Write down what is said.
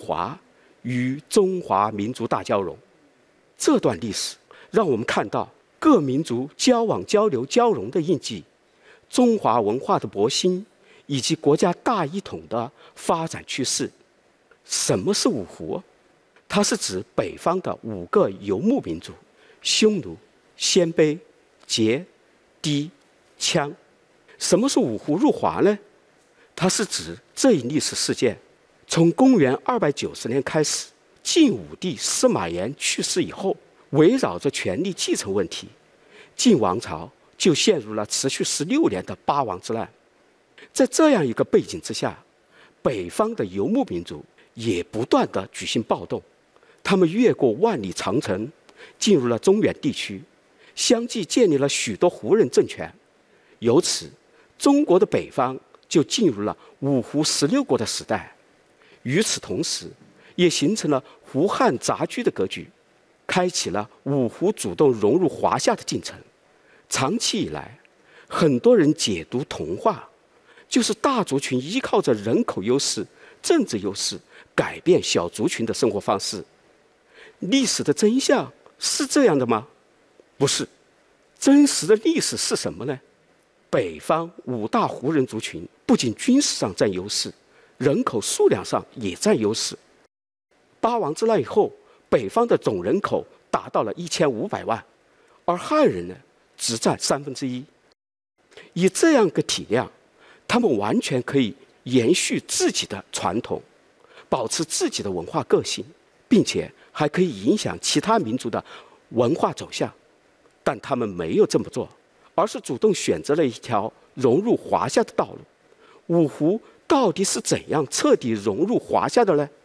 华与中华民族大交融。这段历史让我们看到各民族交往、交流、交融的印记，中华文化的勃兴，以及国家大一统的发展趋势。什么是五胡？它是指北方的5个游牧民族：匈奴、鲜卑、羯、氐、羌。什么是五胡入华呢？它是指这一历史事件从公元290年开始，晋武帝司马炎去世以后，围绕着权力继承问题，晋王朝就陷入了持续16年的八王之乱。在这样一个背景之下，北方的游牧民族也不断地举行暴动，他们越过万里长城，进入了中原地区，相继建立了许多胡人政权。由此，中国的北方就进入了五胡16国的时代。与此同时，也形成了胡汉杂居的格局，开启了五胡主动融入华夏的进程。长期以来，很多人解读同化，就是大族群依靠着人口优势、政治优势改变小族群的生活方式。历史的真相是这样的吗？不是。真实的历史是什么呢？北方5大胡人族群不仅军事上占优势，人口数量上也占优势。八王之乱以后，北方的总人口达到了1500万，而汉人呢，只占1/3。以这样一个体量，他们完全可以延续自己的传统，保持自己的文化个性，并且还可以影响其他民族的文化走向。但他们没有这么做，而是主动选择了一条融入华夏的道路。五胡到底是怎样彻底融入华夏的呢？